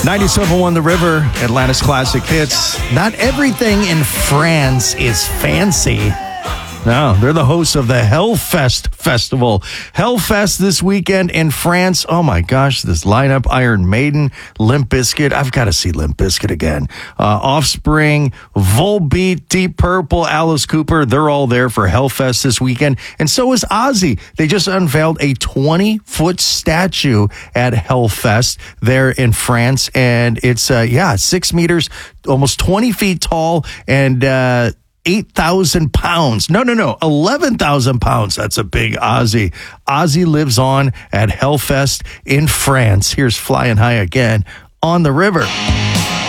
97.1 The River, Atlanta's classic hits. Not everything in France is fancy. No, they're the hosts of the Hellfest Festival. Hellfest this weekend in France. Oh my gosh, this lineup: Iron Maiden, Limp Bizkit. I've got to see Limp Bizkit again. Offspring, Volbeat, Deep Purple, Alice Cooper. They're all there for Hellfest this weekend. And so is Ozzy. They just unveiled a 20-foot statue at Hellfest there in France. And it's, 6 meters, almost 20 feet tall, and 8,000 pounds. No, 11,000 pounds. That's a big Ozzy. Ozzy lives on at Hellfest in France. Here's Flying High again on the river.